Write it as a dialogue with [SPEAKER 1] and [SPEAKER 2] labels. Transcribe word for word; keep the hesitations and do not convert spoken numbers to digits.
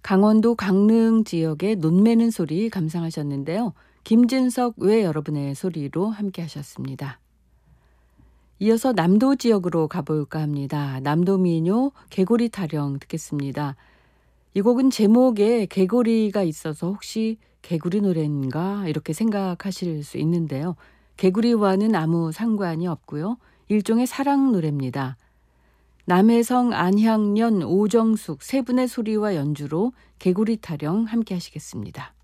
[SPEAKER 1] 강원도 강릉 지역의 논매는 소리 감상하셨는데요. 김진석 외 여러분의 소리로 함께 하셨습니다. 이어서 남도 지역으로 가볼까 합니다. 남도 민요 개구리 타령 듣겠습니다. 이 곡은 제목에 개구리가 있어서 혹시 개구리 노래인가 이렇게 생각하실 수 있는데요. 개구리와는 아무 상관이 없고요. 일종의 사랑 노래입니다. 남해성, 안향연, 오정숙 세 분의 소리와 연주로 개구리 타령 함께 하시겠습니다.